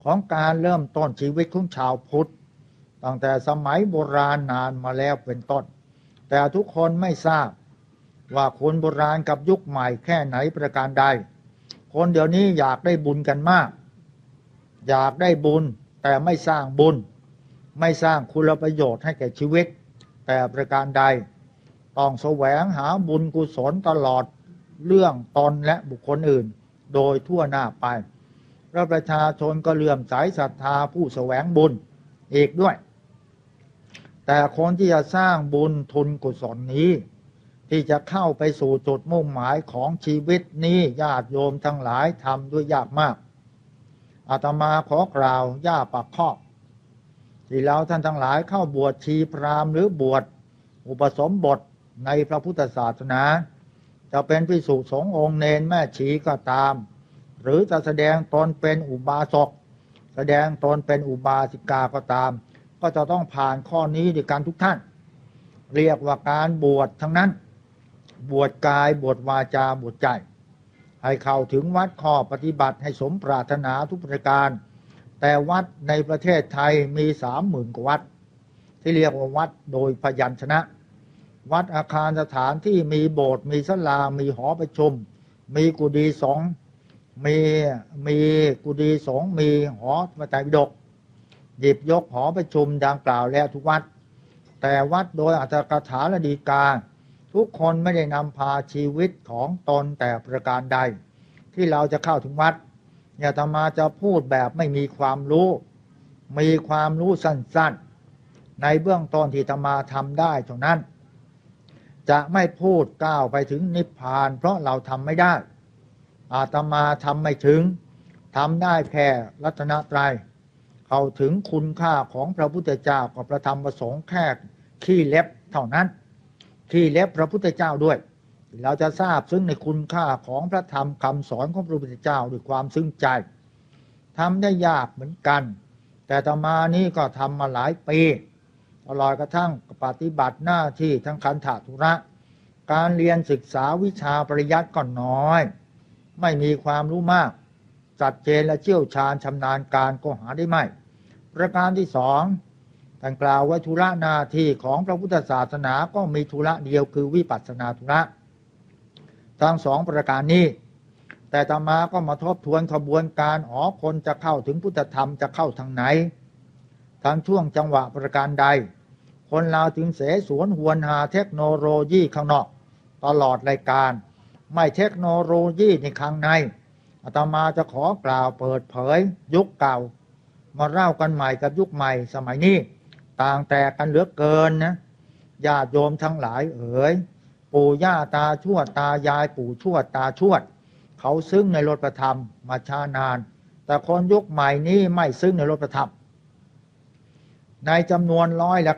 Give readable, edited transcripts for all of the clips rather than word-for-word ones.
ของการเริ่มต้นชีวิตของชาวพุทธตั้งแต่สมัยโบราณนานมาแล้วเป็นต้นแต่ทุกคนไม่ทราบว่าคนโบราณกับยุคใหม่แค่ไหนประการใดคนเดี๋ยวนี้อยากได้บุญกันมากอยากได้บุญแต่ไม่สร้างบุญไม่สร้างคุณประโยชน์ให้แก่ชีวิตแต่ประการใดต้องแสวงหาบุญกุศลตลอดเรื่องตนและบุคคลอื่นโดยทั่วหน้าไปและประชาชนก็เลื่อมใสศรัทธาผู้แสวงบุญอีกด้วยแต่คนที่จะสร้างบุญทุนกุศลนี้ที่จะเข้าไปสู่จุดมุ่งหมายของชีวิตนี้ญาติโยมทั้งหลายทำด้วยยากมากอาตมาขอกล่าวย่าปากข้อที่เราท่านทั้งหลายเข้าบวชชีพราหมณ์หรือบวชอุปสมบทในพระพุทธศาสนาจะเป็นภิกษุสงฆ์องค์เนรแม่ชีก็ตามหรือจะแสดงตนเป็นอุบาสกแสดงตนเป็นอุบาสิกาก็ตามก็จะต้องผ่านข้อนี้ด้วยกันทุกท่านเรียกว่าการบวชทั้งนั้นบวชกายบวชวาจาบวชใจให้เข้าถึงวัดข้อปฏิบัติให้สมปรารถนาทุกประการแต่วัดในประเทศไทยมี 30,000 กว่าวัดที่เรียกว่าวัดโดยพยัญชนะวัดอาคารสถานที่มีโบสถ์มีศาลามีหอประชุมมีกุฏิสงฆ์มีกุฏิสงฆ์มีหอพระไตรปิฎกหยิบยกหอประชุมดังกล่าวแล้วทุกวัดแต่วัดโดยอัตถกถาและฎีกาทุกคนไม่ได้นำพาชีวิตของตนแต่ประการใดที่เราจะเข้าถึงวัดอาตมาจะพูดแบบไม่มีความรู้มีความรู้สั้นๆในเบื้องต้นที่อาตมาทำได้เท่านั้นจะไม่พูดก้าวไปถึงนิพพานเพราะเราทำไม่ได้อาตมาทำไม่ถึงทำได้แค่รัตนตรัยเข้าถึงคุณค่าของพระพุทธเจ้ากับพระธรรมพระสงฆ์แค่ขี้เล็บเท่านั้นขี้เล็บพระพุทธเจ้าด้วยเราจะทราบซึ่งในคุณค่าของพระธรรมคำสอนของพระพุทธเจ้าด้วยความซึ้งใจทำได้ยากเหมือนกันแต่อาตมานี้ก็ทำมาหลายปีตลอดกระทั่งปฏิบัติหน้าที่ทั้งคันธทุระการเรียนศึกษาวิชาปริยัติก็น้อยไม่มีความรู้มากชัดเจนและเชี่ยวชาญชำนาญการก็หาได้ไม่ประการที่สองท่านกล่าวว่าธุระหน้าที่ของพระพุทธศาสนาก็มีธุระเดียวคือวิปัสสนาธุระทั้งสองประการนี้แต่อาตมาก็มาทบทวนขบวนการคนจะเข้าถึงพุทธธรรมจะเข้าทางไหนทางช่วงจังหวะประการใดคนเราถึงเสสวนหวนหาเทคโนโลยีข้างนอกตลอดรายการไม่เทคโนโลยีในข้างในอาตมาจะขอกล่าวเปิดเผยยุคเก่ามาเล่ากันใหม่กับยุคใหม่สมัยนี้ต่างแต่กันเหลือเกินนะญาติโยมทั้งหลายปู่ย่าตาชวดตายายปู่ชวดตาชวดเขาซึ้งในรถประธรรมมาช้านานแต่คนยุคใหม่นี้ไม่ซึ้งในรถประธรรมในจำนวน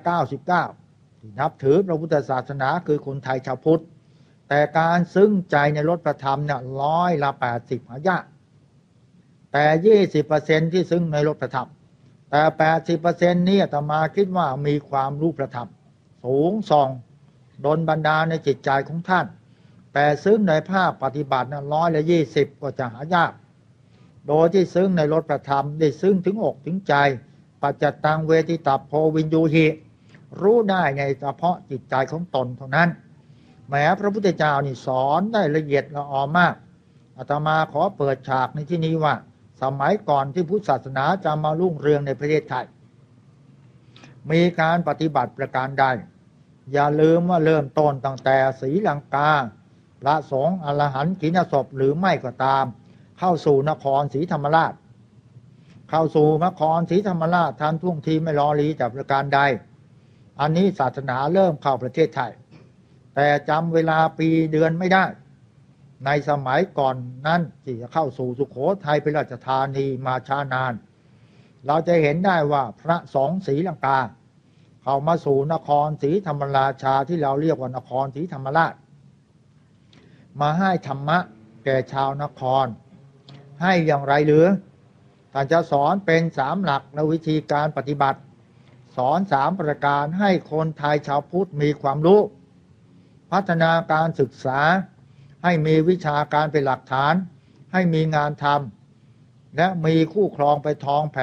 99ที่นับถือพระพุทธศาสนาคือคนไทยชาวพุทธแต่การซึ้งใจในรถประธรรมเนี่ย80%หายากแต่ 20% ที่ซึ้งในรถประธรรมแต่ 80% นี้อาตมาคิดว่ามีความรู้ประธรรมสูงส่องดลบันดาลในจิตใจของท่านแต่ซึ้งในภาคปฏิบัตินะ120ก็จะหายากโดยที่ซึ้งในรถประธรรมได้ซึ้งถึงอกถึงใจปัจจตังเวทิตัพโพวินยูหิรู้ได้ในเฉพาะจิตใจของตนเท่านั้นแม้พระพุทธเจ้านี่สอนได้ละเอียดละออมากอาตมาขอเปิดฉากในที่นี้ว่าสมัยก่อนที่พุทธศาสนาจะมารุ่งเรืองในประเทศไทยมีการปฏิบัติประการใดอย่าลืมว่าเริ่มต้นตั้งแต่ศรีลังกาพระสงฆ์อรหันต์กินศพหรือไม่ก็ตามเข้าสู่นครศรีธรรมราชเข้าสู่นครศรีธรรมราชทันท่วงทีไม่รอรีจากประการใดอันนี้ศาสนาเริ่มเข้าประเทศไทยแต่จำเวลาปีเดือนไม่ได้ในสมัยก่อนนั้นที่จะเข้าสู่สุโขทัยเป็นราชธานีมาช้านานเราจะเห็นได้ว่าพระสงฆ์ศรีลังกาเข้ามาสู่นครศรีธรรมราชาที่เราเรียกว่านครศรีธรรมราชมาให้ธรรมะแก่ชาวนครให้อย่างไรหรือท่านจะสอนเป็น3หลักและวิธีการปฏิบัติสอน3ประการให้คนไทยชาวพุทธมีความรู้พัฒนาการศึกษาให้มีวิชาการเป็นหลักฐานให้มีงานทและมีคู่ครองไปท้องแผ่น